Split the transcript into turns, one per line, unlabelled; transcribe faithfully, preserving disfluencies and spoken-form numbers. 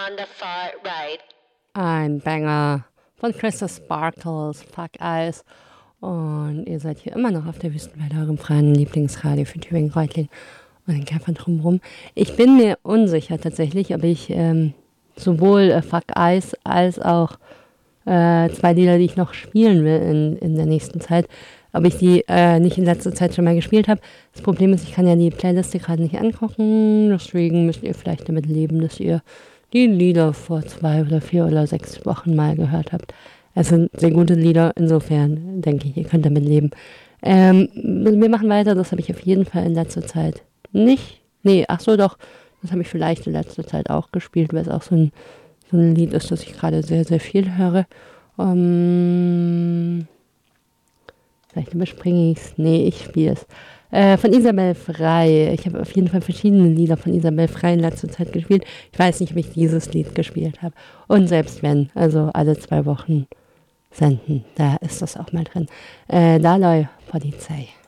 on the far right.
Ein Banger von Crystal Sparkles, Fuck Eyes. Und ihr seid hier immer noch auf der Wüstenwelle, eurem freien Lieblingsradio für Tübingen-Reutlingen und den Kämpfern drumherum. Ich bin mir unsicher tatsächlich, ob ich ähm, sowohl äh, Fuck Eyes als auch äh, zwei Lieder, die ich noch spielen will in, in der nächsten Zeit, ob ich die äh, nicht in letzter Zeit schon mal gespielt habe. Das Problem ist, ich kann ja die Playliste gerade nicht angucken, deswegen müsst ihr vielleicht damit leben, dass ihr die Lieder vor zwei oder vier oder sechs Wochen mal gehört habt. Es sind sehr gute Lieder, insofern denke ich, ihr könnt damit leben. Ähm, wir machen weiter, das habe ich auf jeden Fall in letzter Zeit nicht. Nee, ach so, doch, das habe ich vielleicht in letzter Zeit auch gespielt, weil es auch so ein, so ein Lied ist, das ich gerade sehr, sehr viel höre. Um, vielleicht überspringe ich es. Nee, ich spiele es. Äh, von Isabel Frei. Ich habe auf jeden Fall verschiedene Lieder von Isabel Frei in letzter Zeit gespielt. Ich weiß nicht, ob ich dieses Lied gespielt habe. Und selbst wenn, also alle zwei Wochen senden, da ist das auch mal drin. Äh, Dalai Polizei.